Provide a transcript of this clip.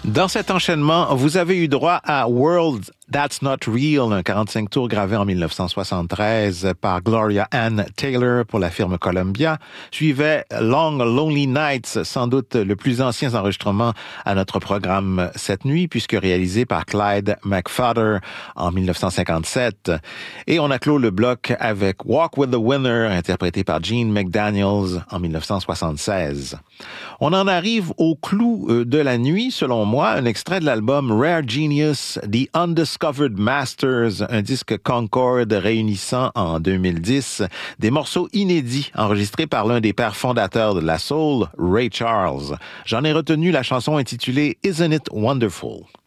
Dans cet enchaînement, vous avez eu droit à World That's Not Real, un 45 tours gravé en 1973 par Gloria Ann Taylor pour la firme Columbia. Suivait Long Lonely Nights, sans doute le plus ancien enregistrement à notre programme cette nuit, puisque réalisé par Clyde McPhatter en 1957. Et on a clos le bloc avec Walk with the Winner, interprété par Gene McDaniels en 1976. On en arrive au clou de la nuit, selon moi, un extrait de l'album Rare Genius, The Undiscovered Masters, un disque Concorde réunissant en 2010 des morceaux inédits enregistrés par l'un des pères fondateurs de la soul, Ray Charles. J'en ai retenu la chanson intitulée Isn't It Wonderful?